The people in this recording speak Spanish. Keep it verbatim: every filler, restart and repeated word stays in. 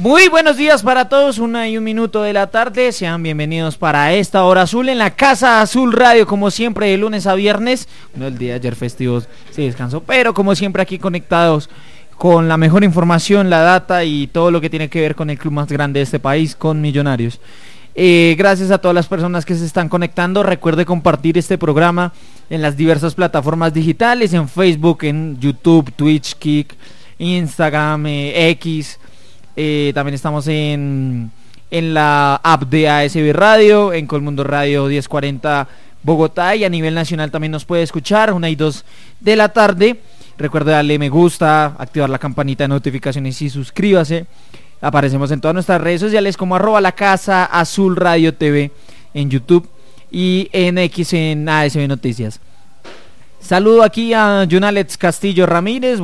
Muy buenos días para todos, una y un minuto de la tarde, sean bienvenidos para esta hora azul en la Casa Azul Radio, como siempre de lunes a viernes. No, el día de ayer festivo se descansó, pero como siempre aquí conectados con la mejor información, la data y todo lo que tiene que ver con el club más grande de este país, con Millonarios. Eh, gracias a todas las personas que se están conectando. Recuerde compartir este programa en las diversas plataformas digitales, en Facebook, en YouTube, Twitch, Kick, Instagram, eh, X. Eh, también estamos en, en la app de A S B Radio, en Colmundo Radio diez cuarenta Bogotá, y a nivel nacional también nos puede escuchar una y dos de la tarde. Recuerde darle me gusta, activar la campanita de notificaciones y suscríbase. Aparecemos en todas nuestras redes sociales como arroba la Casa Azul Radio T V en YouTube y en X en A S B Noticias. Saludo aquí a Jonalex Castillo Ramírez.